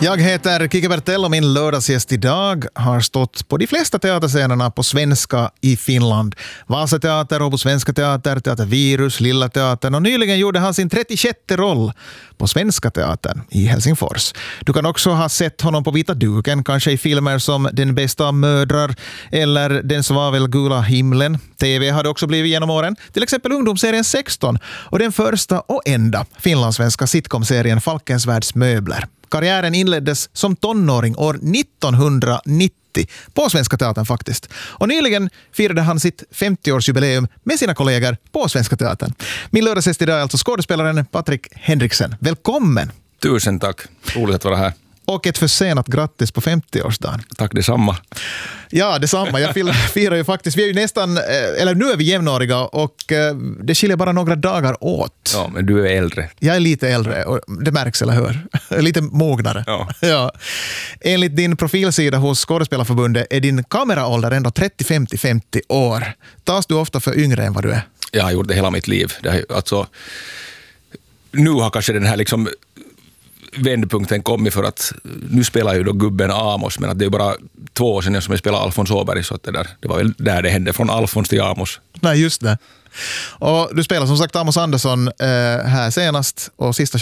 Jag heter Kike Bertell och min lördagsgäst idag har stått på de flesta teaterscenerna på svenska i Finland. Vasateater, Åbo Svenska Teater, Teater Virus, Lilla Teatern och nyligen gjorde han sin 36:e roll på Svenska Teatern i Helsingfors. Du kan också ha sett honom på vita duken, kanske i filmer som Den bästa av mödrar eller Den svavelgula himlen. TV hade också blivit genom åren, till exempel ungdomsserien 16 och den första och enda finlandssvenska sitcom-serien Falkens världs möbler. Karriären inleddes som tonåring år 1990 på Svenska Teatern faktiskt. Och nyligen firade han sitt 50-årsjubileum med sina kollegor på Svenska Teatern. Min lördagsgäst idag är alltså skådespelaren Patrik Henriksen. Välkommen! Tusen tack. Roligt att vara här. Och ett försenat grattis på 50-årsdagen. Tack detsamma. Ja, detsamma. Jag firar ju faktiskt. Vi är ju nästan, eller nu är vi jämnåriga och det skiljer bara några dagar åt. Ja, men du är äldre. Jag är lite äldre och det märks, eller hur? Lite mognare. Ja. Ja. Enligt din profilsida hos Skådespelarförbundet är din kameraålder ändå 30-50 år. Tas du ofta för yngre än vad du är? Jag har gjort det hela mitt liv. Alltså, nu har kanske den här liksom vändpunkten kommit för att nu spelar ju då gubben Amos, men att det är bara 2 år sedan som jag spelade Alfons Åberg, så att det var väl där det hände, från Alfons till Amos. Nej, just det. Och du spelar som sagt Amos Andersson här senast och sista